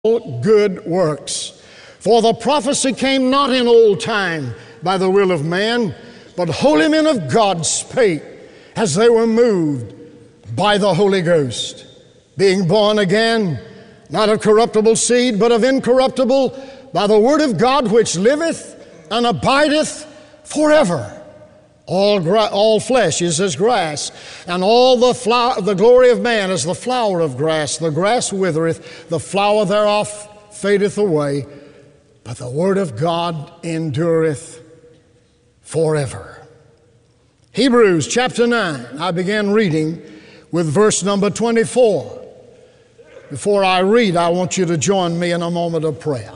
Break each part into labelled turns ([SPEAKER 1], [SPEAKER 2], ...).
[SPEAKER 1] good works. For the prophecy came not in old time by the will of man, but holy men of God spake as they were moved by the Holy Ghost, being born again, not of corruptible seed, but of incorruptible, by the word of God which liveth and abideth forever. All flesh is as grass, and all the glory of man is the flower of grass. The grass withereth, the flower thereof fadeth away, but the word of God endureth forever. Hebrews chapter 9, I began reading with verse number 24. Before I read, I want you to join me in a moment of prayer.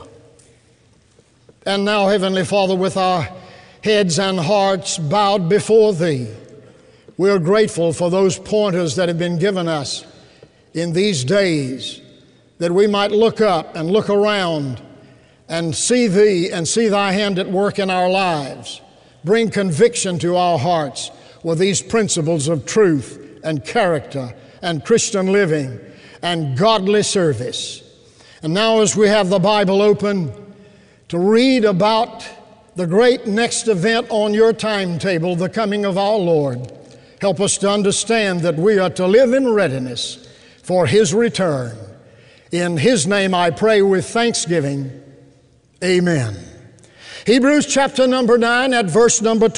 [SPEAKER 1] And now, Heavenly Father, with our heads and hearts bowed before Thee, we are grateful for those pointers that have been given us in these days, that we might look up and look around and see Thee and see Thy hand at work in our lives. Bring conviction to our hearts with these principles of truth and character and Christian living and godly service. And now, as we have the Bible open to read about the great next event on your timetable, the coming of our Lord, help us to understand that we are to live in readiness for His return. In His name I pray with thanksgiving. Amen. Hebrews chapter number 9 at verse number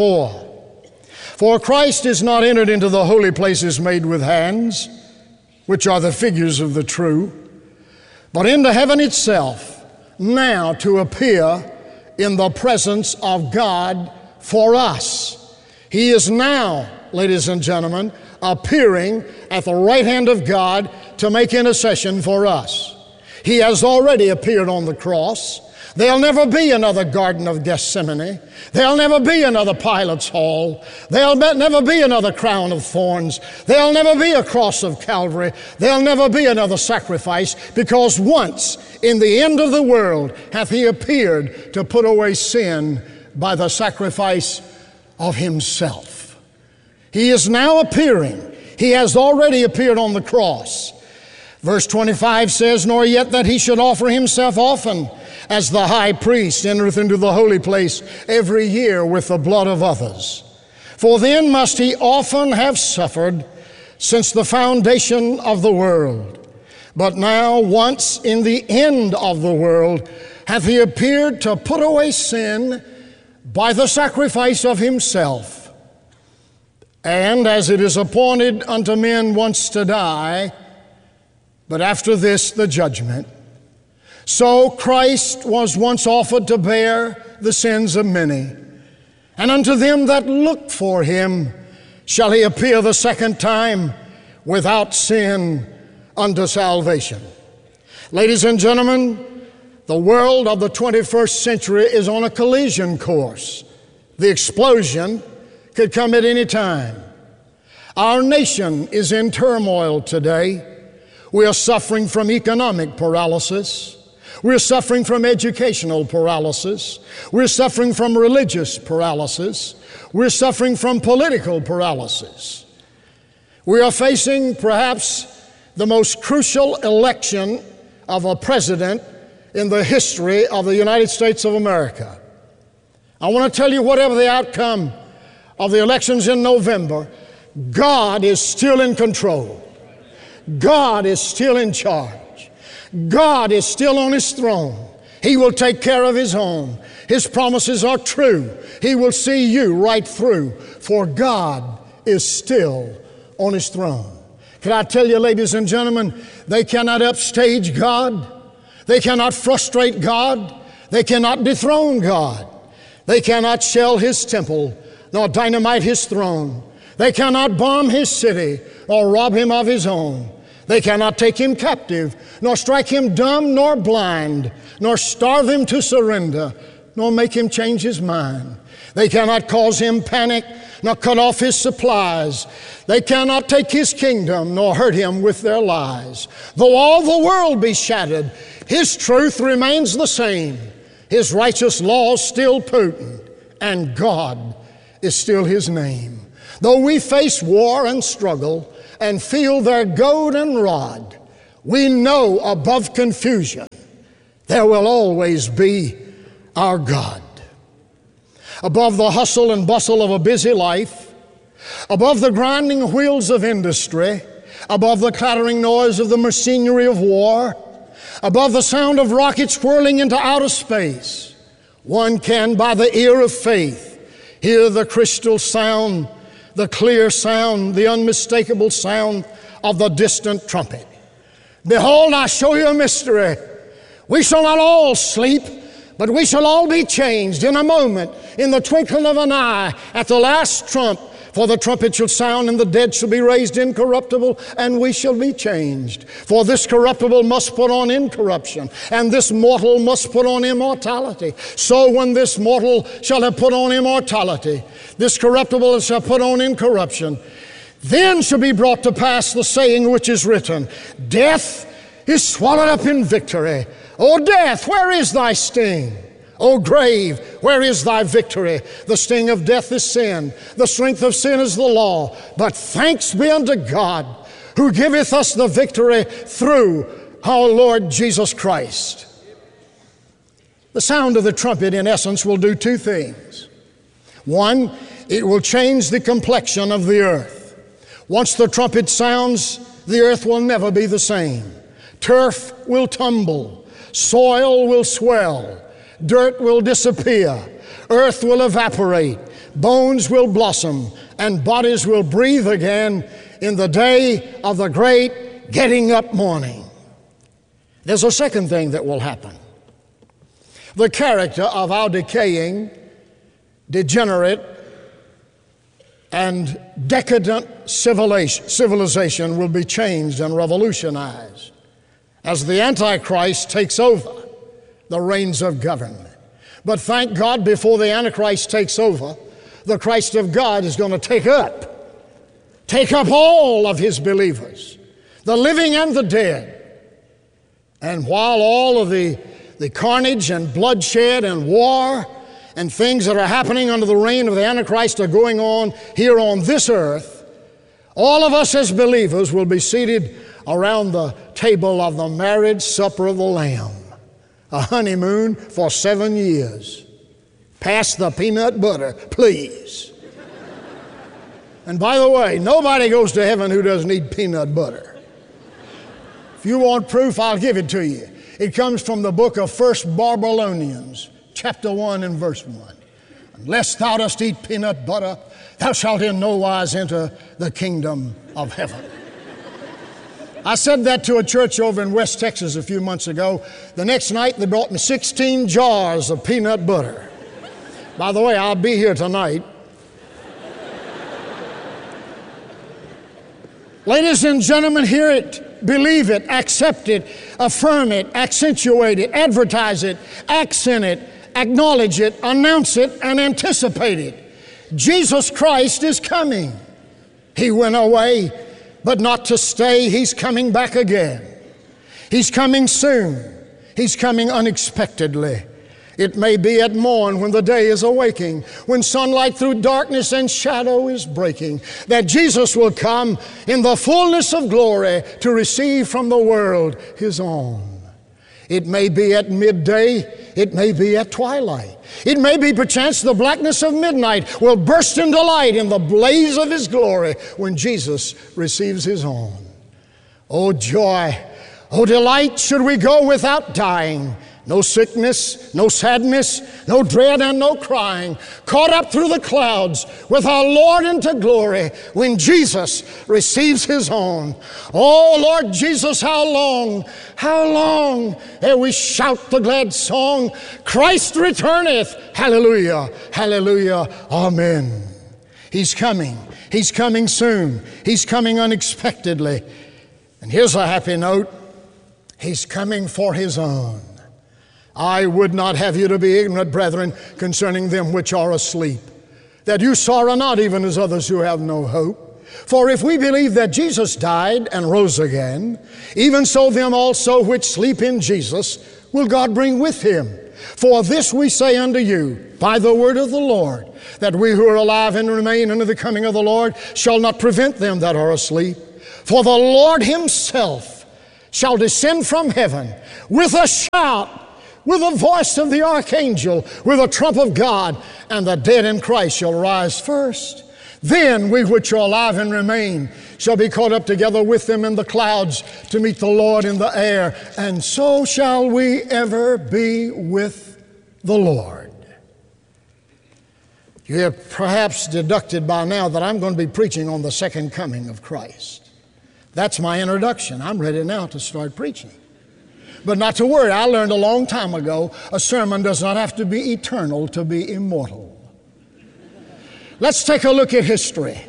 [SPEAKER 1] 24. For Christ is not entered into the holy places made with hands, which are the figures of the true, but into heaven itself, now to appear in the presence of God for us. He is now, ladies and gentlemen, appearing at the right hand of God to make intercession for us. He has already appeared on the cross. There'll never be another Garden of Gethsemane. There'll never be another Pilate's Hall. There'll never be another crown of thorns. There'll never be a cross of Calvary. There'll never be another sacrifice, because once in the end of the world hath He appeared to put away sin by the sacrifice of Himself. He is now appearing. He has already appeared on the cross. Verse 25 says, nor yet that He should offer Himself often, as the high priest entereth into the holy place every year with the blood of others. For then must He often have suffered since the foundation of the world. But now once in the end of the world hath He appeared to put away sin by the sacrifice of Himself. And as it is appointed unto men once to die, but after this the judgment, so Christ was once offered to bear the sins of many. And unto them that look for Him shall He appear the second time without sin unto salvation. Ladies and gentlemen, the world of the 21st century is on a collision course. The explosion could come at any time. Our nation is in turmoil today. We are suffering from economic paralysis. We're suffering from educational paralysis. We're suffering from religious paralysis. We're suffering from political paralysis. We are facing perhaps the most crucial election of a president in the history of the United States of America. I want to tell you, whatever the outcome of the elections in November, God is still in control. God is still in charge. God is still on His throne. He will take care of His own. His promises are true. He will see you right through, for God is still on His throne. Can I tell you, ladies and gentlemen, they cannot upstage God. They cannot frustrate God. They cannot dethrone God. They cannot shell His temple, nor dynamite His throne. They cannot bomb His city, or rob Him of His own. They cannot take Him captive, nor strike Him dumb nor blind, nor starve Him to surrender, nor make Him change His mind. They cannot cause Him panic, nor cut off His supplies. They cannot take His kingdom, nor hurt Him with their lies. Though all the world be shattered, His truth remains the same. His righteous laws still potent, and God is still His name. Though we face war and struggle, and feel their goad and rod, we know above confusion there will always be our God. Above the hustle and bustle of a busy life, above the grinding wheels of industry, above the clattering noise of the machinery of war, above the sound of rockets whirling into outer space, one can, by the ear of faith, hear the crystal sound, the clear sound, the unmistakable sound of the distant trumpet. Behold, I show you a mystery. We shall not all sleep, but we shall all be changed in a moment, in the twinkling of an eye, at the last trump. For the trumpet shall sound, and the dead shall be raised incorruptible, and we shall be changed. For this corruptible must put on incorruption, and this mortal must put on immortality. So when this mortal shall have put on immortality, this corruptible shall put on incorruption, then shall be brought to pass the saying which is written, Death is swallowed up in victory. O death, where is thy sting? O grave, where is thy victory? The sting of death is sin. The strength of sin is the law. But thanks be unto God, who giveth us the victory through our Lord Jesus Christ. The sound of the trumpet, in essence, will do two things. One, it will change the complexion of the earth. Once the trumpet sounds, the earth will never be the same. Turf will tumble. Soil will swell. Dirt will disappear. Earth will evaporate. Bones will blossom. And bodies will breathe again in the day of the great getting up morning. There's a second thing that will happen. The character of our decaying, degenerate, and decadent civilization will be changed and revolutionized as the Antichrist takes over the reins of government. But thank God, before the Antichrist takes over, the Christ of God is going to take up all of his believers, the living and the dead. And while all of the carnage and bloodshed and war and things that are happening under the reign of the Antichrist are going on here on this earth, all of us as believers will be seated around the table of the marriage supper of the Lamb. A honeymoon for 7 years. Pass the peanut butter, please. And by the way, nobody goes to heaven who doesn't eat peanut butter. If you want proof, I'll give it to you. It comes from the book of 1 Babylonians, chapter 1 and verse 1. Unless thou dost eat peanut butter, thou shalt in no wise enter the kingdom of heaven. I said that to a church over in West Texas a few months ago. The next night, they brought me 16 jars of peanut butter. By the way, I'll be here tonight. Ladies and gentlemen, hear it, believe it, accept it, affirm it, accentuate it, advertise it, accent it, acknowledge it, announce it, and anticipate it. Jesus Christ is coming. He went away, but not to stay. He's coming back again. He's coming soon. He's coming unexpectedly. It may be at morn when the day is awaking, when sunlight through darkness and shadow is breaking, that Jesus will come in the fullness of glory to receive from the world his own. It may be at midday. It may be at twilight. It may be perchance the blackness of midnight will burst into light in the blaze of his glory when Jesus receives his own. Oh joy, oh delight, should we go without dying. No sickness, no sadness, no dread and no crying. Caught up through the clouds with our Lord into glory when Jesus receives his own. Oh Lord Jesus, how long ere we shout the glad song, Christ returneth, hallelujah, hallelujah, amen. He's coming soon. He's coming unexpectedly. And here's a happy note. He's coming for his own. I would not have you to be ignorant, brethren, concerning them which are asleep, that you sorrow not even as others who have no hope. For if we believe that Jesus died and rose again, even so them also which sleep in Jesus will God bring with him. For this we say unto you by the word of the Lord, that we who are alive and remain unto the coming of the Lord shall not prevent them that are asleep. For the Lord himself shall descend from heaven with a shout, with the voice of the archangel, with a trump of God, and the dead in Christ shall rise first. Then we which are alive and remain shall be caught up together with them in the clouds to meet the Lord in the air, and so shall we ever be with the Lord. You have perhaps deducted by now that I'm going to be preaching on the second coming of Christ. That's my introduction. I'm ready now to start preaching. But not to worry, I learned a long time ago, a sermon does not have to be eternal to be immortal. Let's take a look at history.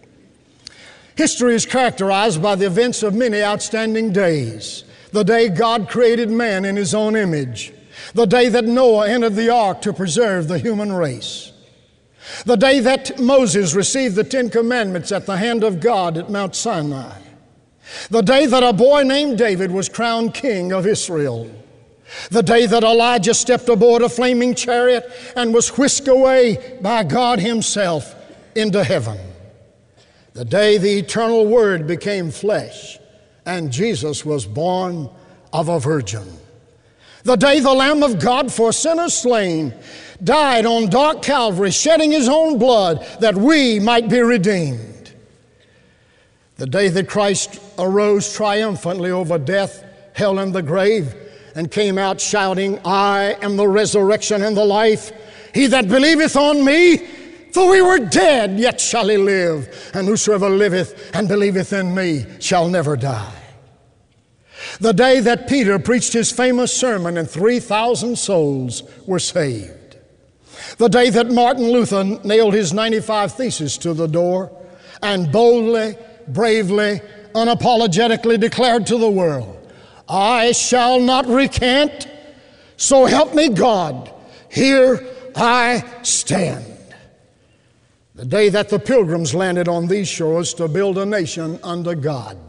[SPEAKER 1] History is characterized by the events of many outstanding days. The day God created man in His own image. The day that Noah entered the ark to preserve the human race. The day that Moses received the Ten Commandments at the hand of God at Mount Sinai. The day that a boy named David was crowned king of Israel. The day that Elijah stepped aboard a flaming chariot and was whisked away by God Himself into heaven. The day the eternal Word became flesh and Jesus was born of a virgin. The day the Lamb of God, for sinners slain, died on dark Calvary, shedding His own blood that we might be redeemed. The day that Christ arose triumphantly over death, hell, and the grave, and came out shouting, I am the resurrection and the life. He that believeth on me, though he were dead, yet shall he live. And whosoever liveth and believeth in me shall never die. The day that Peter preached his famous sermon and 3,000 souls were saved. The day that Martin Luther nailed his 95 Theses to the door and boldly, bravely, unapologetically declared to the world, I shall not recant, so help me God, here I stand. The day that the pilgrims landed on these shores to build a nation under God.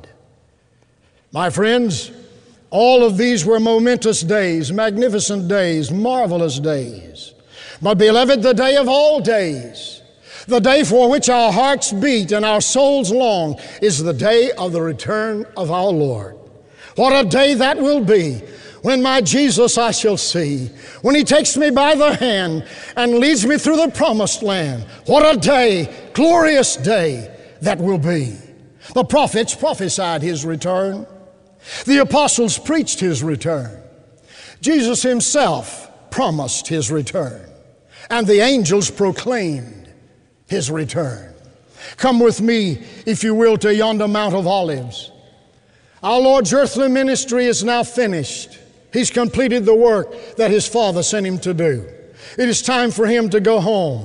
[SPEAKER 1] My friends, all of these were momentous days, magnificent days, marvelous days. But beloved, the day of all days, the day for which our hearts beat and our souls long, is the day of the return of our Lord. What a day that will be when my Jesus I shall see, when He takes me by the hand and leads me through the promised land. What a day, glorious day that will be. The prophets prophesied His return. The apostles preached His return. Jesus Himself promised His return. And the angels proclaimed His return. Come with me, if you will, to yonder Mount of Olives. Our Lord's earthly ministry is now finished. He's completed the work that His Father sent Him to do. It is time for Him to go home.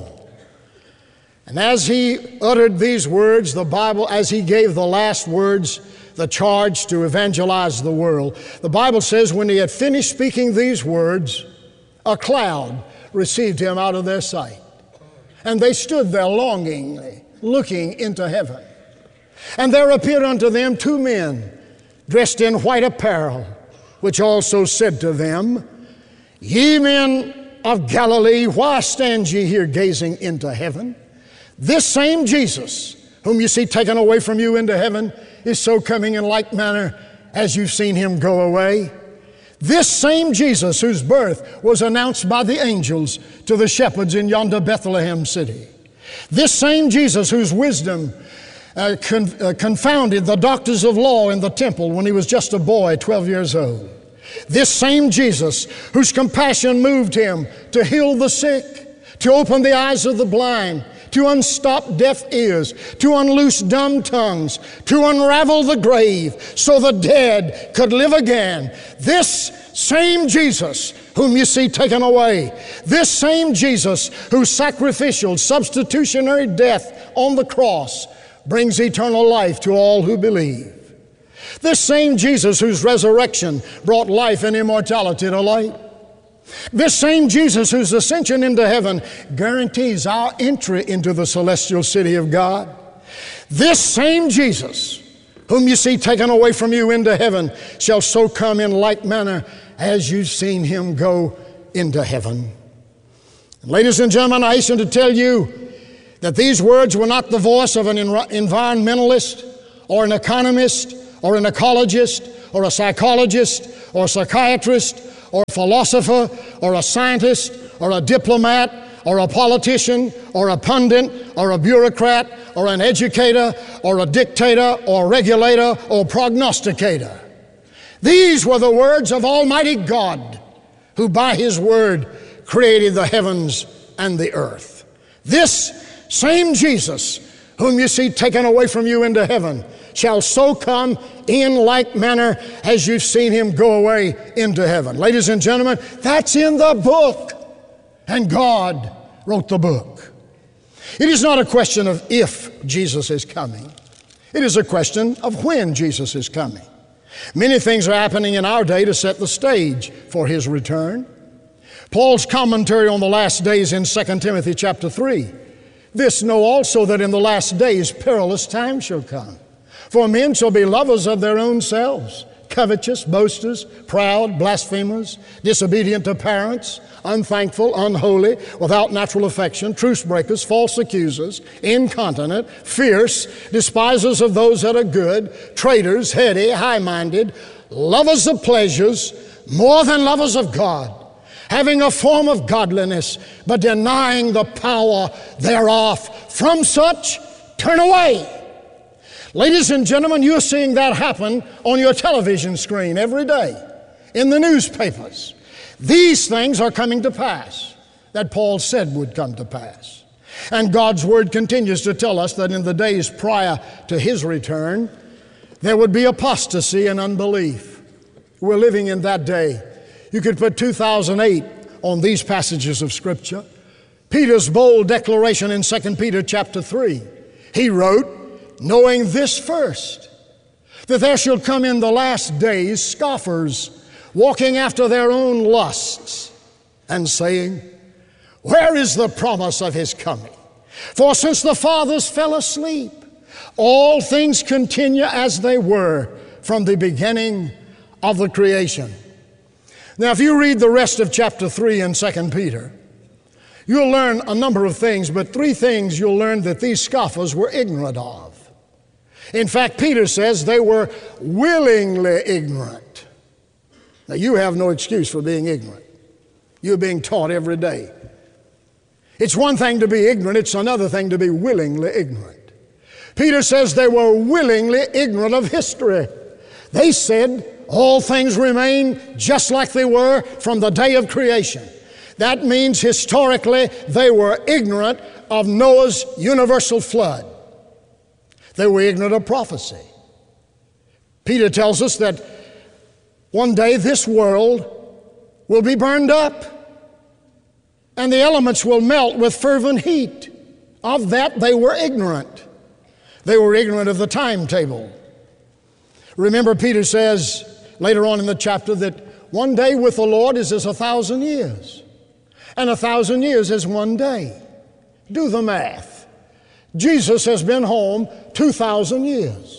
[SPEAKER 1] And as He uttered these words, the Bible, as He gave the last words, the charge to evangelize the world, the Bible says when He had finished speaking these words, a cloud received Him out of their sight. And they stood there longingly, looking into heaven. And there appeared unto them two men, dressed in white apparel, which also said to them, Ye men of Galilee, why stand ye here gazing into heaven? This same Jesus, whom you see taken away from you into heaven, is so coming in like manner as you've seen Him go away. This same Jesus, whose birth was announced by the angels to the shepherds in yonder Bethlehem city. This same Jesus, whose wisdom confounded the doctors of law in the temple when He was just a boy, 12 years old. This same Jesus, whose compassion moved Him to heal the sick, to open the eyes of the blind, to unstop deaf ears, to unloose dumb tongues, to unravel the grave so the dead could live again. This same Jesus whom you see taken away, this same Jesus whose sacrificial, substitutionary death on the cross brings eternal life to all who believe. This same Jesus whose resurrection brought life and immortality to light. This same Jesus whose ascension into heaven guarantees our entry into the celestial city of God. This same Jesus whom you see taken away from you into heaven shall so come in like manner as you've seen Him go into heaven. Ladies and gentlemen, I hasten to tell you that these words were not the voice of an environmentalist or an economist or an ecologist or a psychologist or a psychiatrist or a philosopher or a scientist or a diplomat or a politician or a pundit or a bureaucrat or an educator or a dictator or regulator or prognosticator. These were the words of Almighty God, who by His word created the heavens and the earth. This same Jesus, whom you see taken away from you into heaven, shall so come in like manner as you've seen Him go away into heaven. Ladies and gentlemen, that's in the book. And God wrote the book. It is not a question of if Jesus is coming. It is a question of when Jesus is coming. Many things are happening in our day to set the stage for His return. Paul's commentary on the last days in 2 Timothy chapter 3. This know also that in the last days perilous times shall come. For men shall be lovers of their own selves, covetous, boasters, proud, blasphemers, disobedient to parents, unthankful, unholy, without natural affection, truce breakers, false accusers, incontinent, fierce, despisers of those that are good, traitors, heady, high-minded, lovers of pleasures more than lovers of God, having a form of godliness, but denying the power thereof. From such, turn away. Ladies and gentlemen, you're seeing that happen on your television screen every day, in the newspapers. These things are coming to pass that Paul said would come to pass. And God's Word continues to tell us that in the days prior to His return, there would be apostasy and unbelief. We're living in that day. You could put 2008 on these passages of Scripture. Peter's bold declaration in 2 Peter chapter 3. He wrote, knowing this first, that there shall come in the last days scoffers, walking after their own lusts, and saying, where is the promise of His coming? For since the fathers fell asleep, all things continue as they were from the beginning of the creation. Now, if you read the rest of chapter 3 in 2 Peter, you'll learn a number of things, but three things you'll learn that these scoffers were ignorant of. In fact, Peter says they were willingly ignorant. Now, you have no excuse for being ignorant. You're being taught every day. It's one thing to be ignorant, it's another thing to be willingly ignorant. Peter says they were willingly ignorant of history. They said all things remain just like they were from the day of creation. That means historically they were ignorant of Noah's universal flood. They were ignorant of prophecy. Peter tells us that one day this world will be burned up and the elements will melt with fervent heat. Of that they were ignorant. They were ignorant of the timetable. Remember, Peter says later on in the chapter that one day with the Lord is as 1,000 years, and 1,000 years is one day. Do the math. Jesus has been home 2,000 years.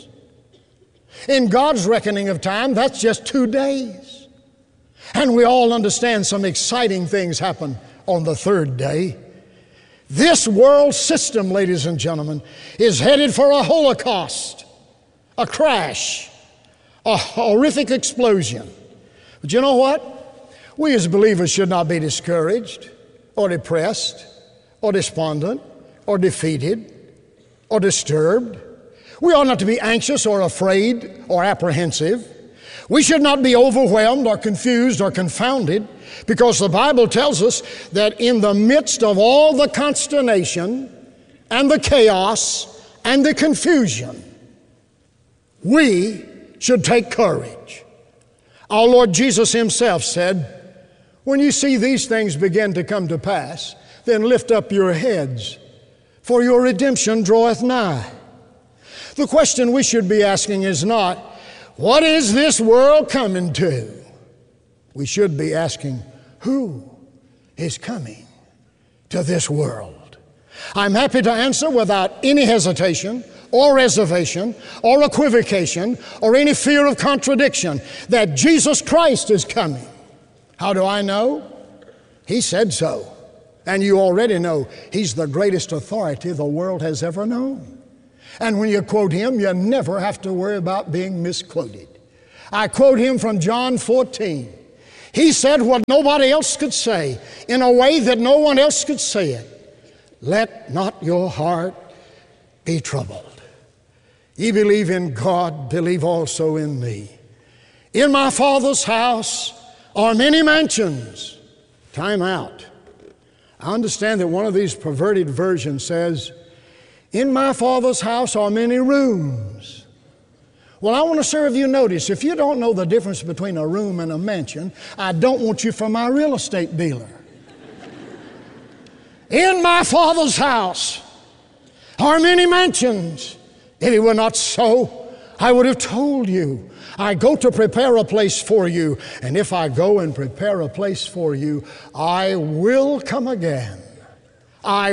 [SPEAKER 1] In God's reckoning of time, that's just 2 days. And we all understand some exciting things happen on the third day. This world system, ladies and gentlemen, is headed for a holocaust, a crash, a horrific explosion. But you know what? We as believers should not be discouraged or depressed or despondent or defeated or disturbed. We ought not to be anxious or afraid or apprehensive. We should not be overwhelmed or confused or confounded, because the Bible tells us that in the midst of all the consternation and the chaos and the confusion, we should take courage. Our Lord Jesus Himself said, when you see these things begin to come to pass, then lift up your heads, for your redemption draweth nigh. The question we should be asking is not, what is this world coming to? We should be asking, who is coming to this world? I'm happy to answer without any hesitation or reservation or equivocation or any fear of contradiction that Jesus Christ is coming. How do I know? He said so. And you already know He's the greatest authority the world has ever known. And when you quote Him, you never have to worry about being misquoted. I quote him from John 14. He said what nobody else could say in a way that no one else could say it. Let not your heart be troubled. Ye believe in God, believe also in me. In my Father's house are many mansions. Time out. I understand that one of these perverted versions says, in my Father's house are many rooms. Well, I want to serve you notice. If you don't know the difference between a room and a mansion, I don't want you for my real estate dealer. In my Father's house are many mansions. If it were not so, I would have told you. I go to prepare a place for you. And if I go and prepare a place for you, I will come again. I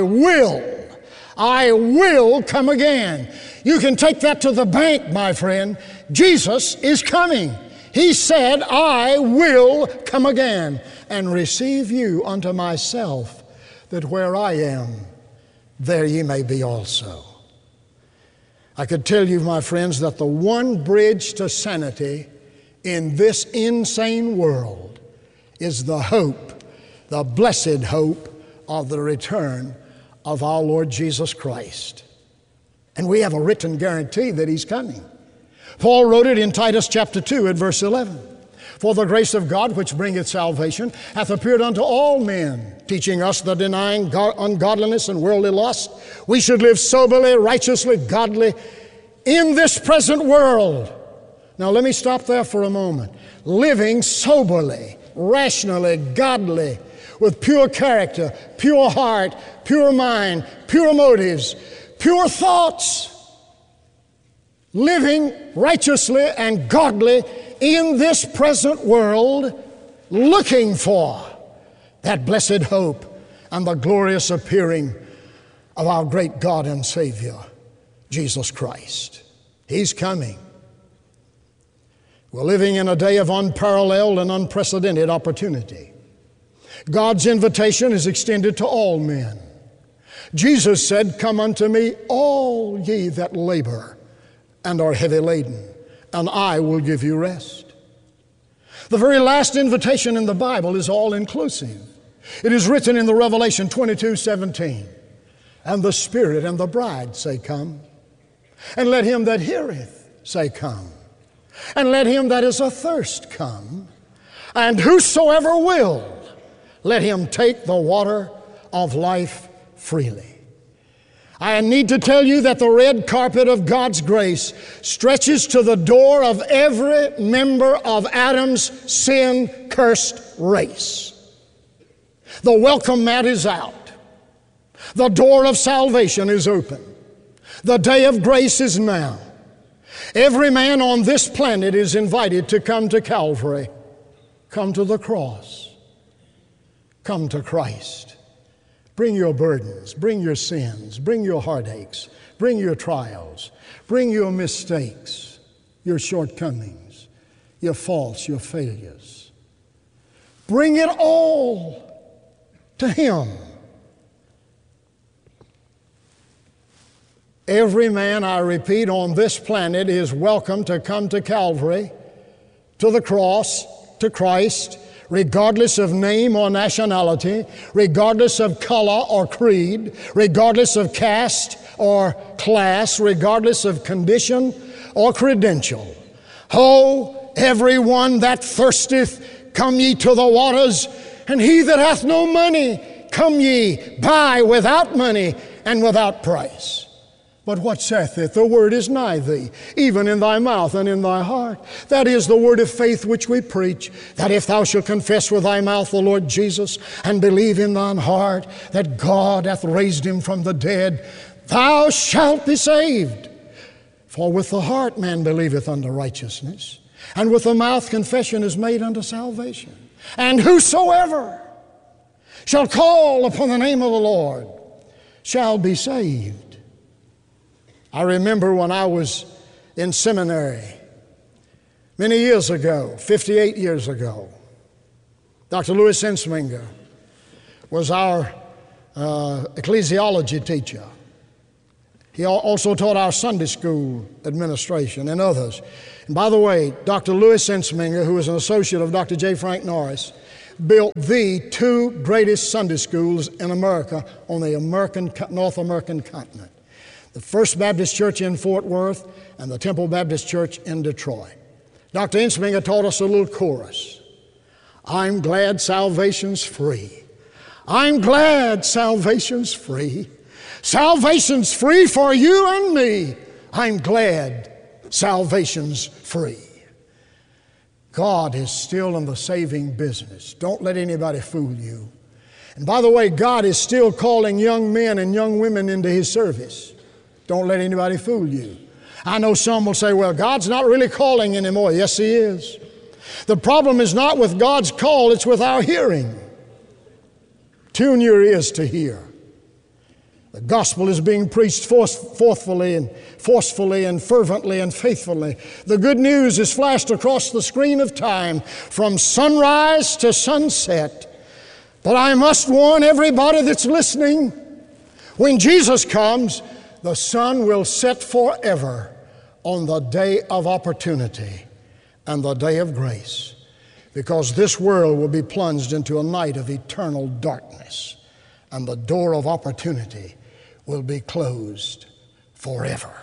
[SPEAKER 1] will come again. You can take that to the bank, my friend. Jesus is coming. He said, I will come again and receive you unto myself, that where I am, there ye may be also. I could tell you, my friends, that the one bridge to sanity in this insane world is the hope, the blessed hope of the return of our Lord Jesus Christ. And we have a written guarantee that He's coming. Paul wrote it in Titus chapter 2 at verse 11. For the grace of God which bringeth salvation hath appeared unto all men, teaching us that denying ungodliness and worldly lust, we should live soberly, righteously, godly in this present world. Now let me stop there for a moment. Living soberly, rationally, godly, with pure character, pure heart, pure mind, pure motives, pure thoughts. Living righteously and godly in this present world, looking for that blessed hope and the glorious appearing of our great God and Savior, Jesus Christ. He's coming. We're living in a day of unparalleled and unprecedented opportunity. God's invitation is extended to all men. Jesus said, come unto me, all ye that labor and are heavy laden, and I will give you rest. The very last invitation in the Bible is all-inclusive. It is written in the Revelation 22:17, and the Spirit and the bride say, come. And let him that heareth say, come. And let him that is athirst come. And whosoever will, let him take the water of life freely. I need to tell you that the red carpet of God's grace stretches to the door of every member of Adam's sin-cursed race. The welcome mat is out. The door of salvation is open. The day of grace is now. Every man on this planet is invited to come to Calvary, come to the cross, come to Christ. Bring your burdens, bring your sins, bring your heartaches, bring your trials, bring your mistakes, your shortcomings, your faults, your failures. Bring it all to Him. Every man, I repeat, on this planet is welcome to come to Calvary, to the cross, to Christ, regardless of name or nationality, regardless of color or creed, regardless of caste or class, regardless of condition or credential. Ho, everyone that thirsteth, come ye to the waters, and he that hath no money, come ye, buy without money and without price. But what saith it? The word is nigh thee, even in thy mouth and in thy heart. That is the word of faith which we preach, that if thou shalt confess with thy mouth the Lord Jesus, and believe in thine heart that God hath raised him from the dead, thou shalt be saved. For with the heart man believeth unto righteousness, and with the mouth confession is made unto salvation. And whosoever shall call upon the name of the Lord shall be saved. I remember when I was in seminary many years ago, 58 years ago, Dr. Louis Ensminger was our ecclesiology teacher. He also taught our Sunday school administration and others. And by the way, Dr. Louis Ensminger, who is an associate of Dr. J. Frank Norris, built the two greatest Sunday schools in America on the North American continent. The First Baptist Church in Fort Worth and the Temple Baptist Church in Detroit. Dr. Ensminger taught us a little chorus. I'm glad salvation's free. I'm glad salvation's free. Salvation's free for you and me. I'm glad salvation's free. God is still in the saving business. Don't let anybody fool you. And by the way, God is still calling young men and young women into His service. Don't let anybody fool you. I know some will say, well, God's not really calling anymore. Yes, He is. The problem is not with God's call, it's with our hearing. Tune your ears to hear. The gospel is being preached forcefully and fervently and faithfully. The good news is flashed across the screen of time from sunrise to sunset. But I must warn everybody that's listening, when Jesus comes, the sun will set forever on the day of opportunity and the day of grace, because this world will be plunged into a night of eternal darkness, and the door of opportunity will be closed forever.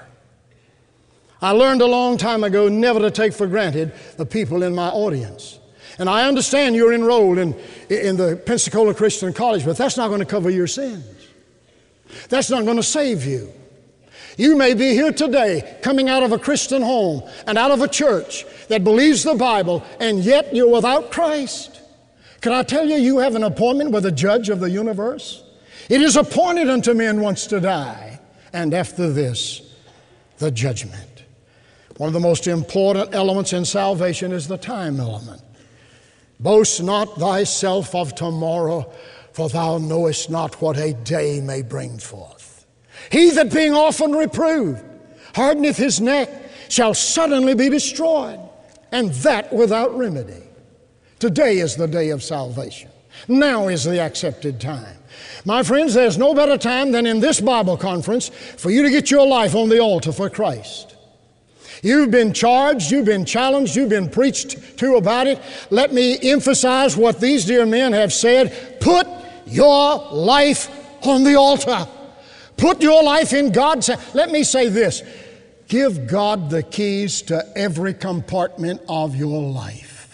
[SPEAKER 1] I learned a long time ago never to take for granted the people in my audience. And I understand you're enrolled in the Pensacola Christian College, but that's not going to cover your sins. That's not going to save you. You may be here today coming out of a Christian home and out of a church that believes the Bible, and yet you're without Christ. Can I tell you, you have an appointment with the judge of the universe? It is appointed unto men once to die, and after this, the judgment. One of the most important elements in salvation is the time element. Boast not thyself of tomorrow, for thou knowest not what a day may bring forth. He that being often reproved hardeneth his neck shall suddenly be destroyed, and that without remedy. Today is the day of salvation. Now is the accepted time. My friends, there's no better time than in this Bible conference for you to get your life on the altar for Christ. You've been charged, you've been challenged, you've been preached to about it. Let me emphasize what these dear men have said. Put your life on the altar. Put your life in God's hands. Let me say this. Give God the keys to every compartment of your life,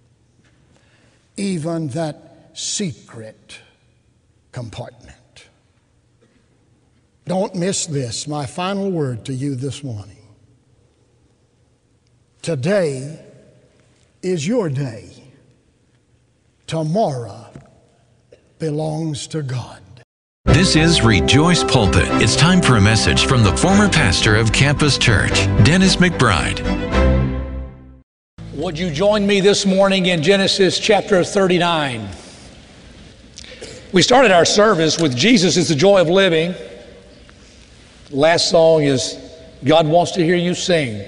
[SPEAKER 1] even that secret compartment. Don't miss this, my final word to you this morning. Today is your day. Tomorrow belongs to God.
[SPEAKER 2] This is Rejoice Pulpit. It's time for a message from the former pastor of Campus Church, Dennis McBride.
[SPEAKER 3] Would you join me this morning in Genesis chapter 39? We started our service with Jesus is the Joy of Living. Last song is God Wants to Hear You Sing.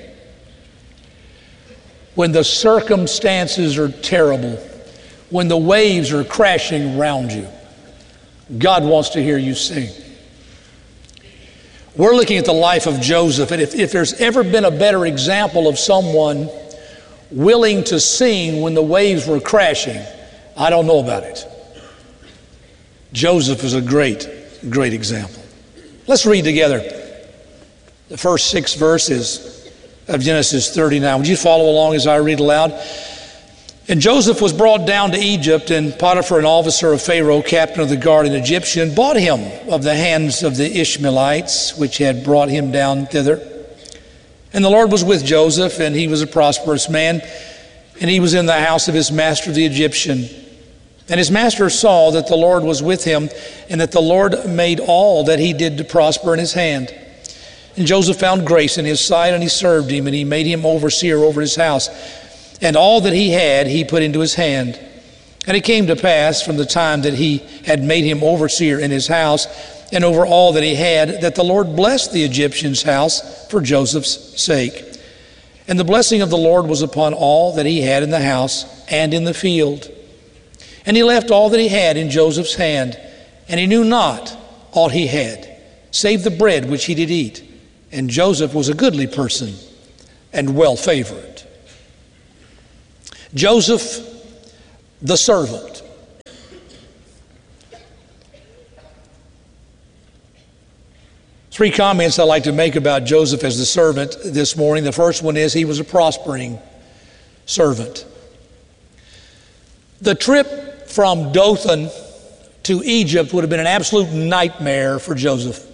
[SPEAKER 3] When the circumstances are terrible, when the waves are crashing around you, God wants to hear you sing. We're looking at the life of Joseph, and if there's ever been a better example of someone willing to sing when the waves were crashing, I don't know about it. Joseph is a great, great example. Let's read together the first 6 verses of Genesis 39. Would you follow along as I read aloud? And Joseph was brought down to Egypt, and Potiphar, an officer of Pharaoh, captain of the guard, an Egyptian, bought him of the hands of the Ishmaelites, which had brought him down thither. And the Lord was with Joseph, and he was a prosperous man, and he was in the house of his master the Egyptian. And his master saw that the Lord was with him, and that the Lord made all that he did to prosper in his hand. And Joseph found grace in his sight, and he served him, and he made him overseer over his house. And all that he had, he put into his hand. And it came to pass from the time that he had made him overseer in his house, and over all that he had, that the Lord blessed the Egyptian's house for Joseph's sake. And the blessing of the Lord was upon all that he had in the house and in the field. And he left all that he had in Joseph's hand, and he knew not aught he had, save the bread which he did eat. And Joseph was a goodly person, and well-favored. Joseph, the servant. Three comments I'd like to make about Joseph as the servant this morning. The first one is he was a prospering servant. The trip from Dothan to Egypt would have been an absolute nightmare for Joseph.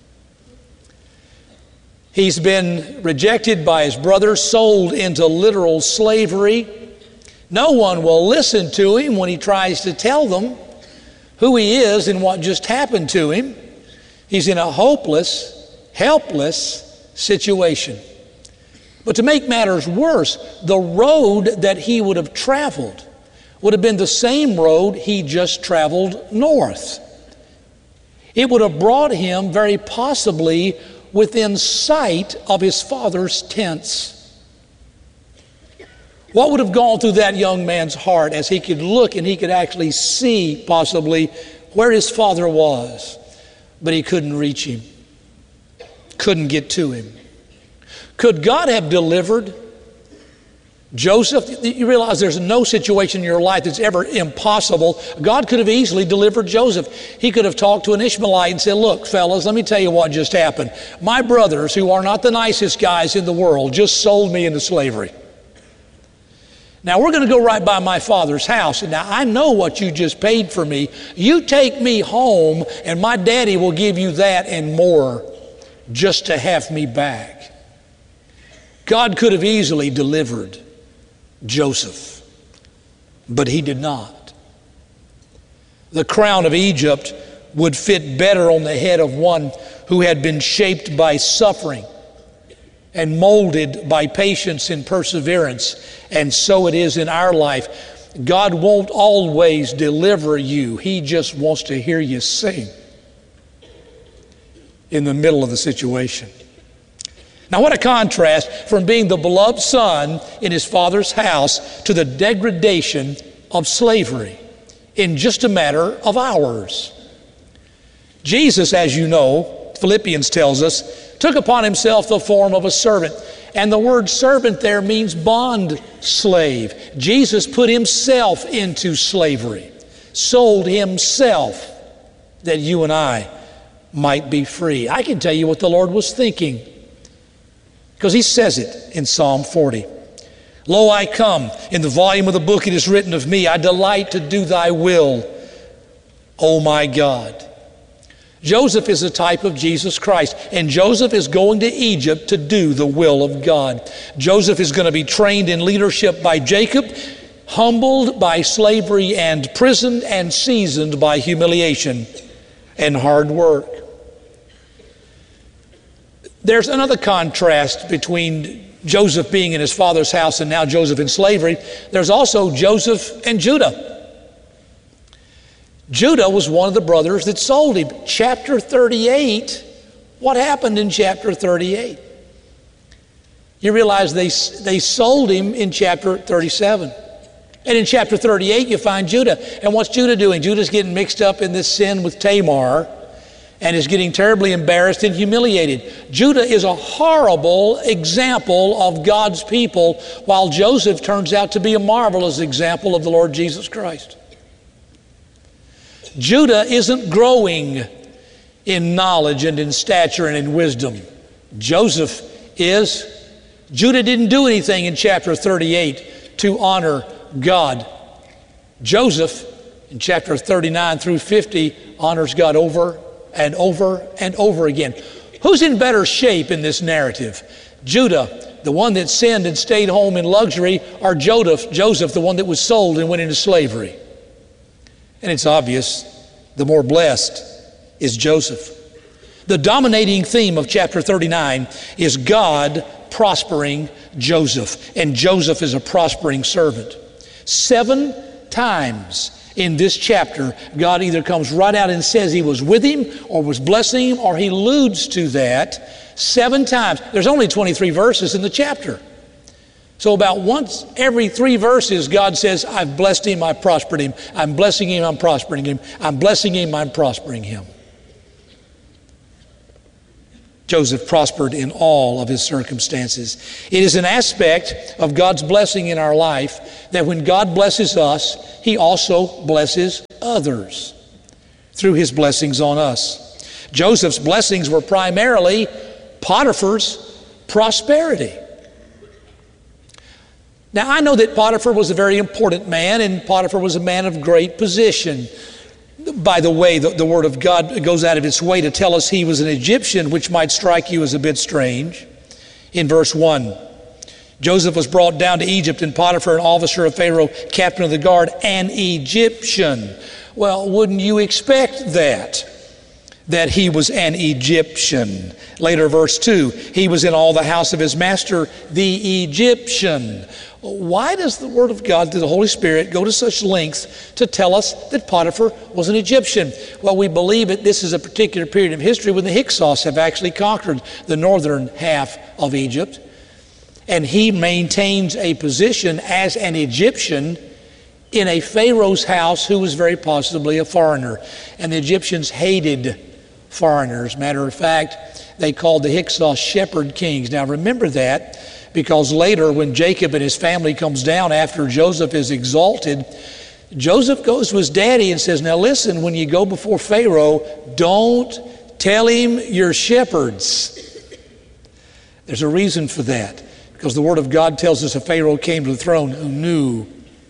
[SPEAKER 3] He's been rejected by his brothers, sold into literal slavery. No one will listen to him when he tries to tell them who he is and what just happened to him. He's in a hopeless, helpless situation. But to make matters worse, the road that he would have traveled would have been the same road he just traveled north. It would have brought him very possibly within sight of his father's tents. What would have gone through that young man's heart as he could look and he could actually see possibly where his father was? But he couldn't reach him, couldn't get to him. Could God have delivered Joseph? You realize there's no situation in your life that's ever impossible. God could have easily delivered Joseph. He could have talked to an Ishmaelite and said, look, fellas, let me tell you what just happened. My brothers, who are not the nicest guys in the world, just sold me into slavery. Now, we're going to go right by my father's house. And now, I know what you just paid for me. You take me home, and my daddy will give you that and more just to have me back. God could have easily delivered Joseph, but he did not. The crown of Egypt would fit better on the head of one who had been shaped by suffering and molded by patience and perseverance. And so it is in our life. God won't always deliver you. He just wants to hear you sing in the middle of the situation. Now, what a contrast from being the beloved son in his father's house to the degradation of slavery in just a matter of hours. Jesus, as you know, Philippians tells us, took upon himself the form of a servant. And the word servant there means bond slave. Jesus put himself into slavery, sold himself that you and I might be free. I can tell you what the Lord was thinking, because he says it in Psalm 40. Lo, I come, in the volume of the book it is written of me, I delight to do thy will, O my God. Joseph is a type of Jesus Christ, and Joseph is going to Egypt to do the will of God. Joseph is going to be trained in leadership by Jacob, humbled by slavery and prison, and seasoned by humiliation and hard work. There's another contrast between Joseph being in his father's house and now Joseph in slavery. There's also Joseph and Judah. Judah was one of the brothers that sold him. Chapter 38, what happened in chapter 38? You realize they sold him in chapter 37. And in chapter 38, you find Judah. And what's Judah doing? Judah's getting mixed up in this sin with Tamar and is getting terribly embarrassed and humiliated. Judah is a horrible example of God's people, while Joseph turns out to be a marvelous example of the Lord Jesus Christ. Judah isn't growing in knowledge and in stature and in wisdom. Joseph is. Judah didn't do anything in chapter 38 to honor God. Joseph, in chapter 39 through 50, honors God over and over and over again. Who's in better shape in this narrative? Judah, the one that sinned and stayed home in luxury, or Joseph, the one that was sold and went into slavery? And it's obvious, the more blessed is Joseph. The dominating theme of chapter 39 is God prospering Joseph, and Joseph is a prospering servant. 7 times in this chapter, God either comes right out and says he was with him or was blessing him, or he alludes to that 7 times. There's only 23 verses in the chapter. So about once every 3 verses, God says, I've blessed him, I've prospered him. I'm blessing him, I'm prospering him. I'm blessing him, I'm prospering him. Joseph prospered in all of his circumstances. It is an aspect of God's blessing in our life that when God blesses us, He also blesses others through His blessings on us. Joseph's blessings were primarily Potiphar's prosperity. Now, I know that Potiphar was a very important man, and Potiphar was a man of great position. By the way, the Word of God goes out of its way to tell us he was an Egyptian, which might strike you as a bit strange. In verse 1, Joseph was brought down to Egypt, and Potiphar, an officer of Pharaoh, captain of the guard, an Egyptian. Well, wouldn't you expect that he was an Egyptian? Later, verse 2, he was in all the house of his master, the Egyptian. Why does the Word of God, through the Holy Spirit, go to such lengths to tell us that Potiphar was an Egyptian? Well, we believe that this is a particular period of history when the Hyksos have actually conquered the northern half of Egypt. And he maintains a position as an Egyptian in a Pharaoh's house who was very possibly a foreigner. And the Egyptians hated foreigners. Matter of fact, they called the Hyksos shepherd kings. Now remember that, because later when Jacob and his family comes down after Joseph is exalted, Joseph goes to his daddy and says, now listen, when you go before Pharaoh, don't tell him you're shepherds. There's a reason for that, because the Word of God tells us a Pharaoh came to the throne who knew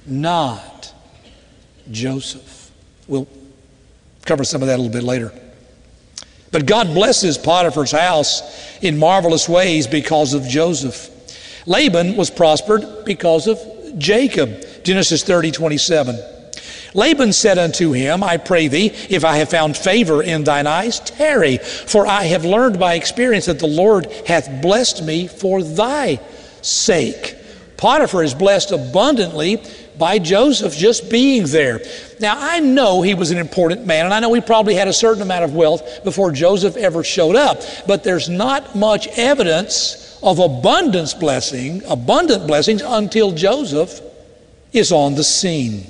[SPEAKER 3] not Joseph. We'll cover some of that a little bit later. But God blesses Potiphar's house in marvelous ways because of Joseph. Laban was prospered because of Jacob. Genesis 30:27. Laban said unto him, I pray thee, if I have found favor in thine eyes, tarry, for I have learned by experience that the Lord hath blessed me for thy sake. Potiphar is blessed abundantly by Joseph just being there. Now, I know he was an important man, and I know he probably had a certain amount of wealth before Joseph ever showed up, but there's not much evidence of abundant blessings until Joseph is on the scene.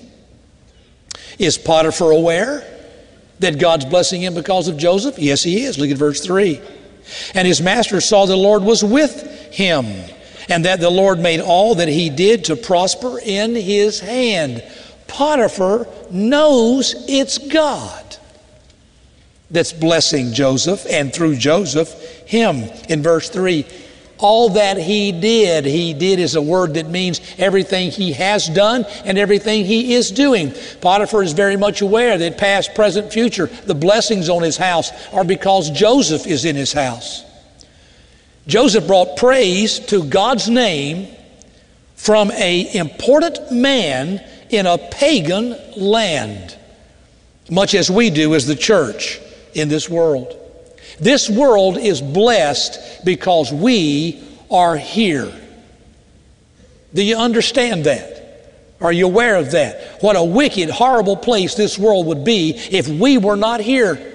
[SPEAKER 3] Is Potiphar aware that God's blessing him because of Joseph? Yes, he is. Look at verse 3. And his master saw the Lord was with him, and that the Lord made all that he did to prosper in his hand. Potiphar knows it's God that's blessing Joseph, and through Joseph, him. In verse 3, all that he did is a word that means everything he has done and everything he is doing. Potiphar is very much aware that past, present, future, the blessings on his house are because Joseph is in his house. Joseph brought praise to God's name from an important man in a pagan land, much as we do as the church in this world. This world is blessed because we are here. Do you understand that? Are you aware of that? What a wicked, horrible place this world would be if we were not here.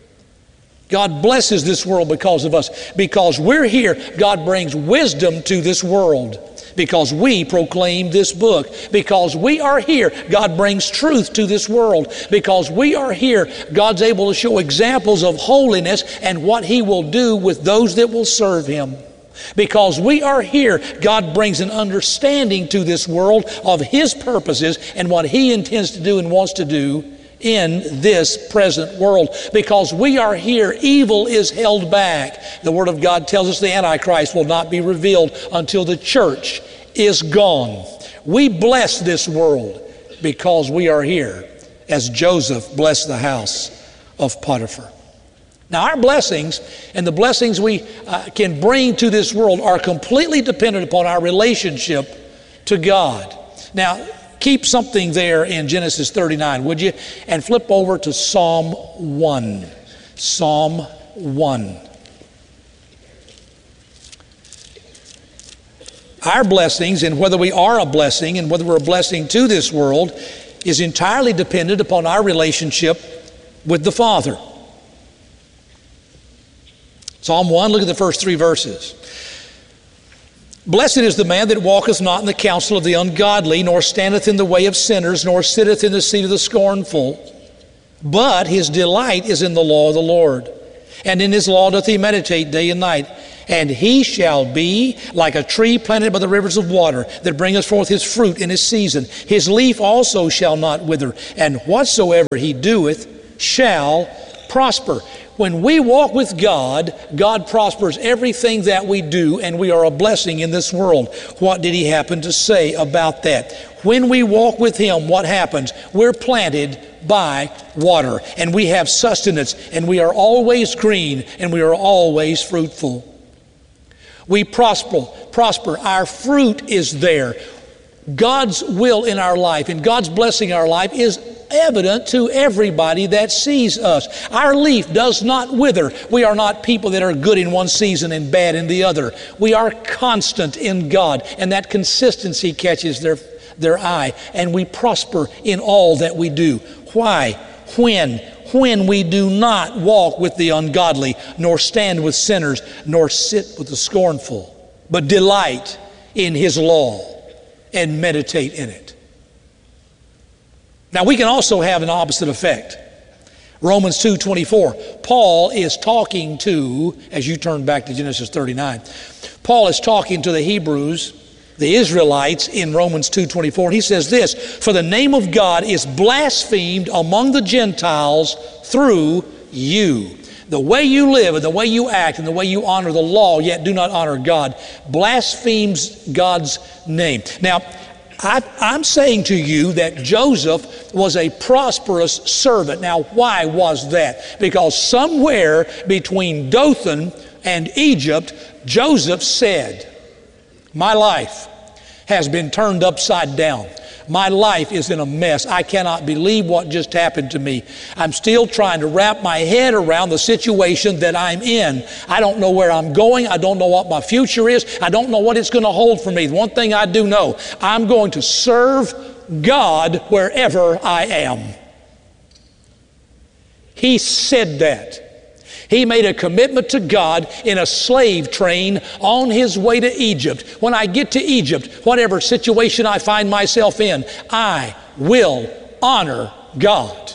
[SPEAKER 3] God blesses this world because of us. Because we're here, God brings wisdom to this world. Because we proclaim this book. Because we are here, God brings truth to this world. Because we are here, God's able to show examples of holiness and what He will do with those that will serve Him. Because we are here, God brings an understanding to this world of His purposes and what He intends to do and wants to do in this present world. Because we are here, evil is held back. The Word of God tells us the Antichrist will not be revealed until the church is gone. We bless this world because we are here, as Joseph blessed the house of Potiphar. Now, our blessings and the blessings we can bring to this world are completely dependent upon our relationship to God. Now, keep something there in Genesis 39, would you? And flip over to Psalm 1. Psalm 1. Our blessings, and whether we are a blessing and whether we're a blessing to this world, is entirely dependent upon our relationship with the Father. Psalm 1, look at the first 3 verses. Blessed is the man that walketh not in the counsel of the ungodly, nor standeth in the way of sinners, nor sitteth in the seat of the scornful. But his delight is in the law of the Lord. and in his law doth he meditate day and night. And he shall be like a tree planted by the rivers of water, that bringeth forth his fruit in his season. His leaf also shall not wither, and whatsoever he doeth shall prosper. When we walk with God, God prospers everything that we do, and we are a blessing in this world. What did he happen to say about that? When we walk with him, what happens? We're planted by water, and we have sustenance, and we are always green, and we are always fruitful. We prosper. Our fruit is there. God's will in our life and God's blessing in our life is evident to everybody that sees us. Our leaf does not wither. We are not people that are good in one season and bad in the other. We are constant in God, and that consistency catches their eye, and we prosper in all that we do. Why? When we do not walk with the ungodly, nor stand with sinners, nor sit with the scornful, but delight in his law and meditate in it. Now, we can also have an opposite effect. Romans 2:24. Paul is talking to, as you turn back to Genesis 39, Paul is talking to the Hebrews, the Israelites, in Romans 2:24. And he says this, "For the name of God is blasphemed among the Gentiles through you." The way you live and the way you act and the way you honor the law, yet do not honor God, blasphemes God's name. Now, I'm saying to you that Joseph was a prosperous servant. Now, why was that? Because somewhere between Dothan and Egypt, Joseph said, "My life has been turned upside down. My life is in a mess. I cannot believe what just happened to me. I'm still trying to wrap my head around the situation that I'm in. I don't know where I'm going. I don't know what my future is. I don't know what it's going to hold for me. The one thing I do know, I'm going to serve God wherever I am." He said that. He made a commitment to God in a slave train on his way to Egypt. When I get to Egypt, whatever situation I find myself in, I will honor God.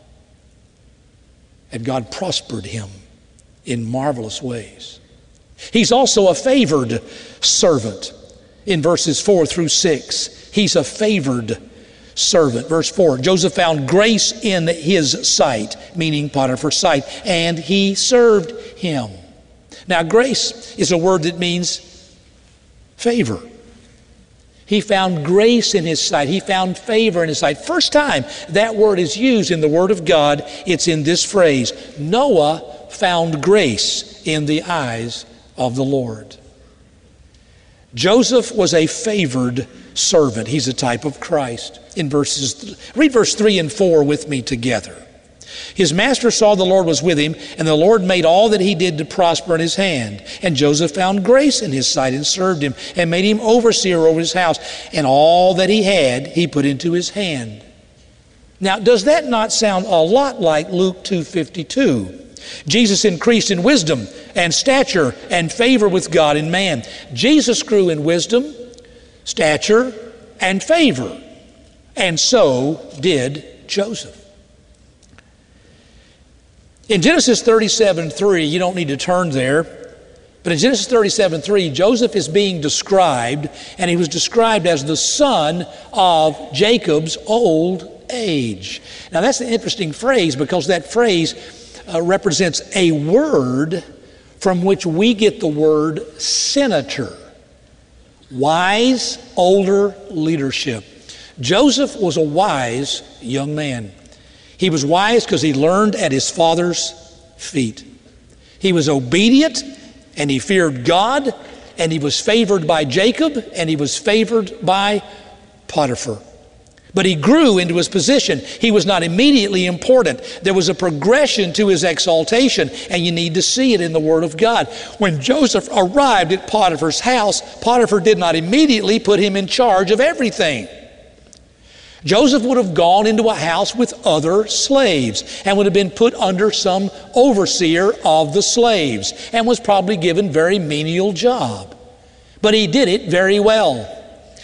[SPEAKER 3] And God prospered him in marvelous ways. He's also a favored servant in verses 4 through 6. He's a favored servant. Verse 4, Joseph found grace in his sight, meaning Potiphar's sight, and he served him. Now, grace is a word that means favor. He found grace in his sight. He found favor in his sight. First time that word is used in the Word of God, it's in this phrase, Noah found grace in the eyes of the Lord. Joseph was a favored servant. He's a type of Christ. Read verse 3 and 4 with me together. "His master saw the Lord was with him, and the Lord made all that he did to prosper in his hand. And Joseph found grace in his sight and served him, and made him overseer over his house. And all that he had, he put into his hand." Now, does that not sound a lot like Luke 2:52? Jesus increased in wisdom and stature and favor with God and man. Jesus grew in wisdom, stature, and favor. And so did Joseph. In Genesis 37:3, you don't need to turn there, but in Genesis 37:3, Joseph is being described, and he was described as the son of Jacob's old age. Now that's an interesting phrase, because that phrase represents a word from which we get the word senator. Wise, older leadership. Joseph was a wise young man. He was wise because he learned at his father's feet. He was obedient, and he feared God, and he was favored by Jacob, and he was favored by Potiphar. But he grew into his position. He was not immediately important. There was a progression to his exaltation, and you need to see it in the Word of God. When Joseph arrived at Potiphar's house, Potiphar did not immediately put him in charge of everything. Joseph would have gone into a house with other slaves and would have been put under some overseer of the slaves and was probably given a very menial job. But he did it very well.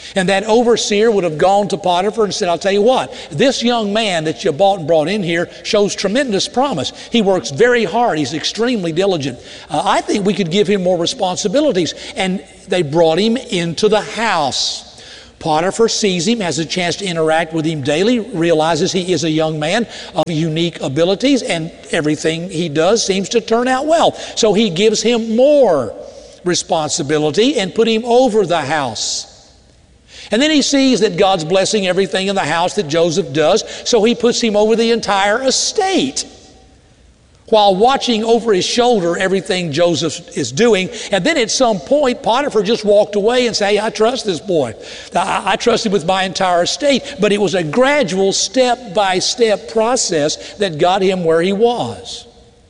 [SPEAKER 3] And that overseer would have gone to Potiphar and said, I'll tell you what, this young man that you bought and brought in here shows tremendous promise. He works very hard. He's extremely diligent. I think we could give him more responsibilities. And they brought him into the house. Potiphar sees him, has a chance to interact with him daily, realizes he is a young man of unique abilities, and everything he does seems to turn out well. So he gives him more responsibility and put him over the house. And then he sees that God's blessing everything in the house that Joseph does, so he puts him over the entire estate, while watching over his shoulder everything Joseph is doing. And then at some point, Potiphar just walked away and said, hey, I trust this boy. I trust him with my entire estate. But it was a gradual, step-by-step process that got him where he was.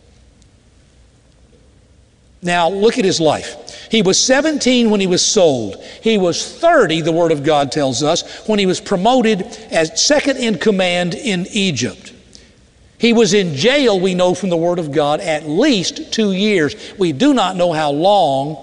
[SPEAKER 3] Now, look at his life. He was 17 when he was sold. He was 30, the Word of God tells us, when he was promoted as second in command in Egypt. He was in jail, we know from the Word of God, at least 2 years. We do not know how long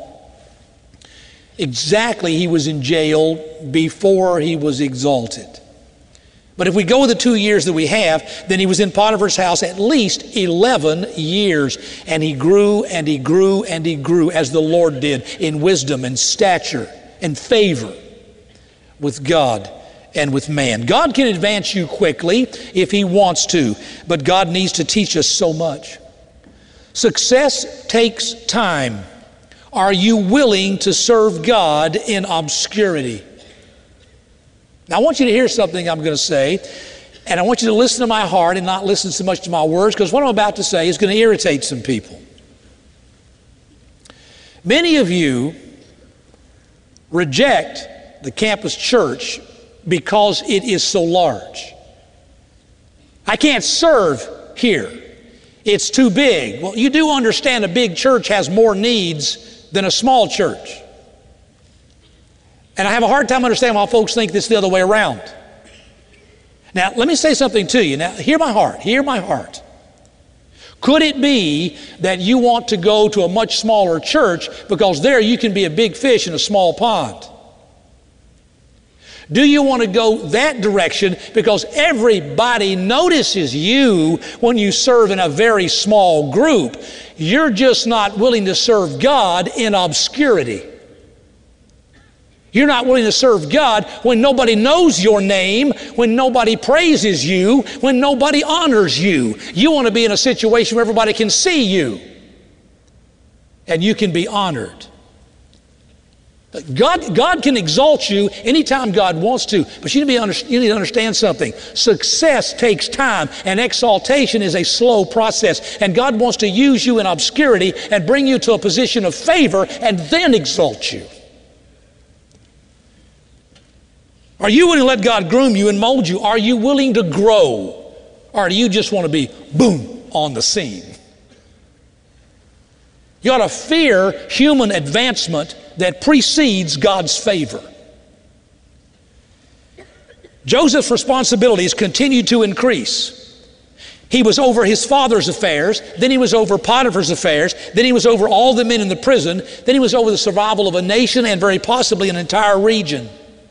[SPEAKER 3] exactly he was in jail before he was exalted. But if we go with the 2 years that we have, then he was in Potiphar's house at least 11 years. And he grew and he grew and he grew, as the Lord did, in wisdom and stature and favor with God and with man. God can advance you quickly if He wants to, but God needs to teach us so much. Success takes time. Are you willing to serve God in obscurity? Now, I want you to hear something I'm going to say, and I want you to listen to my heart and not listen so much to my words, because what I'm about to say is going to irritate some people. Many of you reject the campus church because it is so large. I can't serve here. It's too big. Well, you do understand a big church has more needs than a small church. And I have a hard time understanding why folks think this the other way around. Now, let me say something to you. Now, hear my heart. Hear my heart. Could it be that you want to go to a much smaller church because there you can be a big fish in a small pond? Do you want to go that direction because everybody notices you when you serve in a very small group? You're just not willing to serve God in obscurity. You're not willing to serve God when nobody knows your name, when nobody praises you, when nobody honors you. You want to be in a situation where everybody can see you and you can be honored. God can exalt you anytime God wants to, but you need to understand something. Success takes time, and exaltation is a slow process. And God wants to use you in obscurity and bring you to a position of favor and then exalt you. Are you willing to let God groom you and mold you? Are you willing to grow? Or do you just want to be, boom, on the scene? You ought to fear human advancement that precedes God's favor. Joseph's responsibilities continued to increase. He was over his father's affairs, then he was over Potiphar's affairs, then he was over all the men in the prison, then he was over the survival of a nation and very possibly an entire region.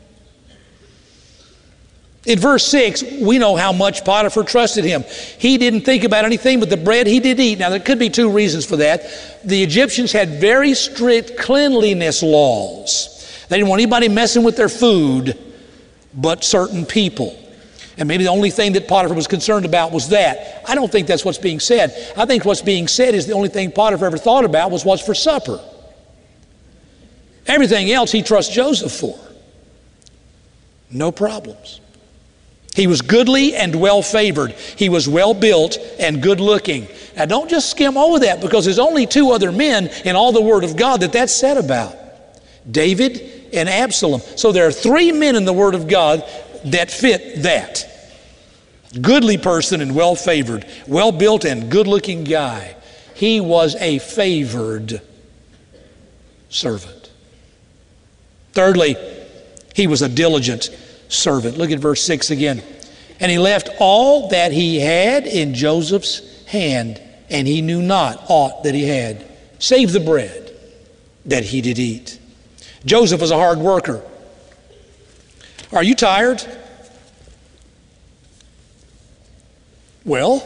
[SPEAKER 3] In verse 6, we know how much Potiphar trusted him. He didn't think about anything but the bread he did eat. Now, there could be two reasons for that. The Egyptians had very strict cleanliness laws. They didn't want anybody messing with their food but certain people. And maybe the only thing that Potiphar was concerned about was that. I don't think that's what's being said. I think what's being said is the only thing Potiphar ever thought about was what's for supper. Everything else he trusts Joseph for. No problems. He was goodly and well favored. He was well built and good looking. Now don't just skim over that, because there's only two other men in all the Word of God that that's said about. David and Absalom. So there are three men in the Word of God that fit that. Goodly person and well favored. Well built and good looking guy. He was a favored servant. Thirdly, he was a diligent servant. Look at verse 6 again. And he left all that he had in Joseph's hand, and he knew not aught that he had, save the bread that he did eat. Joseph was a hard worker. Are you tired? Well,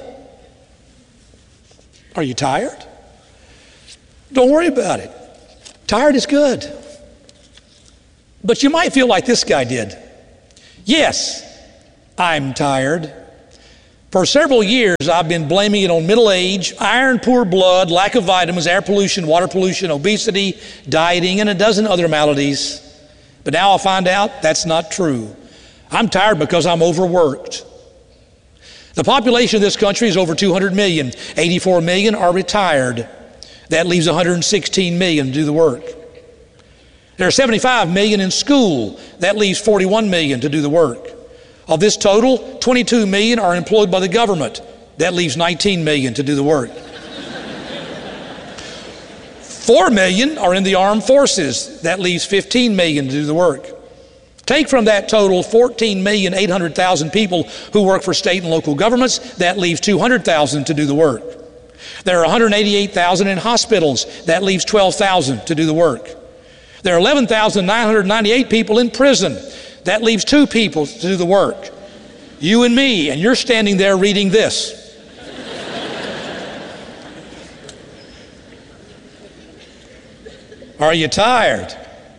[SPEAKER 3] are you tired? Don't worry about it. Tired is good. But you might feel like this guy did. Yes, I'm tired. For several years, I've been blaming it on middle age, iron, poor blood, lack of vitamins, air pollution, water pollution, obesity, dieting, and a dozen other maladies. But now I find out that's not true. I'm tired because I'm overworked. The population of this country is over 200 million. 84 million are retired. That leaves 116 million to do the work. There are 75 million in school. That leaves 41 million to do the work. Of this total, 22 million are employed by the government. That leaves 19 million to do the work. 4 million are in the armed forces. That leaves 15 million to do the work. Take from that total 14,800,000 people who work for state and local governments. That leaves 200,000 to do the work. There are 188,000 in hospitals. That leaves 12,000 to do the work. There are 11,998 people in prison. That leaves 2 people to do the work. You and me, and you're standing there reading this. Are you tired?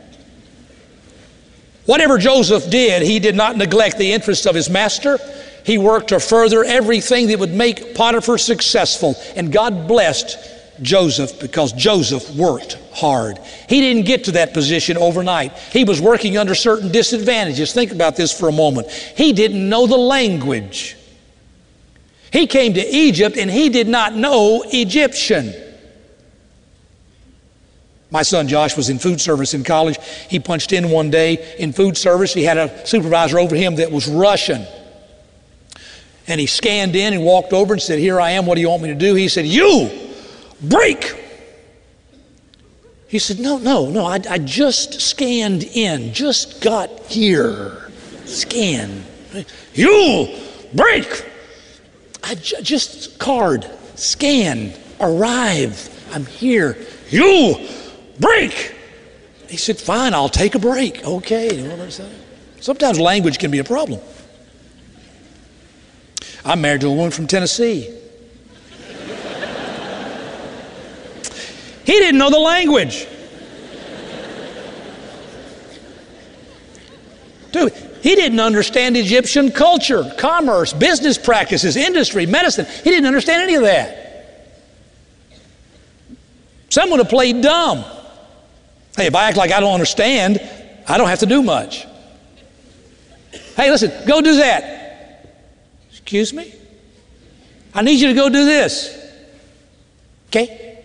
[SPEAKER 3] Whatever Joseph did, he did not neglect the interests of his master. He worked to further everything that would make Potiphar successful. And God blessed Joseph because Joseph worked hard. He didn't get to that position overnight. He was working under certain disadvantages. Think about this for a moment. He didn't know the language. He came to Egypt and he did not know Egyptian. My son Josh was in food service in college. He punched in one day in food service. He had a supervisor over him that was Russian. And he scanned in and walked over and said, "Here I am, what do you want me to do?" He said, "You, break!" He said, No, I just scanned in, just got here. Scan. "You, break!" I just card, scan, arrive, I'm here. "You, break!" He said, "Fine, I'll take a break." Okay. Sometimes language can be a problem. I'm married to a woman from Tennessee. He didn't know the language. Dude, he didn't understand Egyptian culture, commerce, business practices, industry, medicine. He didn't understand any of that. Some would have played dumb. Hey, if I act like I don't understand, I don't have to do much. Hey, listen, go do that. Excuse me? I need you to go do this. Okay?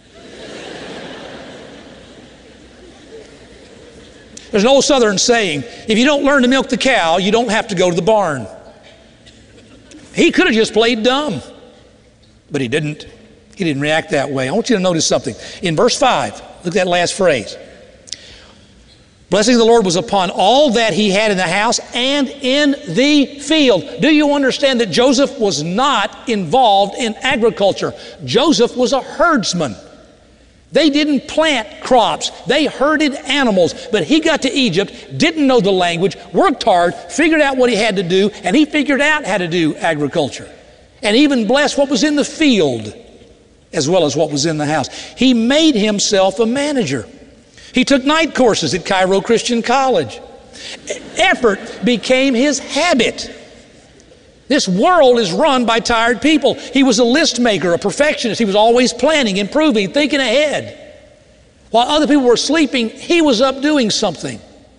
[SPEAKER 3] There's an old Southern saying, if you don't learn to milk the cow, you don't have to go to the barn. He could have just played dumb, but he didn't. He didn't react that way. I want you to notice something. In verse 5, look at that last phrase. Blessing of the Lord was upon all that he had in the house and in the field. Do you understand that Joseph was not involved in agriculture? Joseph was a herdsman. They didn't plant crops. They herded animals. But he got to Egypt, didn't know the language, worked hard, figured out what he had to do, and he figured out how to do agriculture. And even blessed what was in the field as well as what was in the house. He made himself a manager. He took night courses at Cairo Christian College. Effort became his habit. This world is run by tired people. He was a list maker, a perfectionist. He was always planning, improving, thinking ahead. While other people were sleeping, he was up doing something.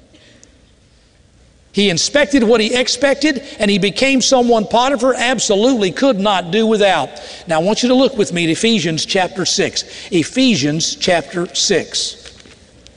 [SPEAKER 3] He inspected what he expected, and he became someone Potiphar absolutely could not do without. Now I want you to look with me at Ephesians chapter 6. Ephesians chapter 6.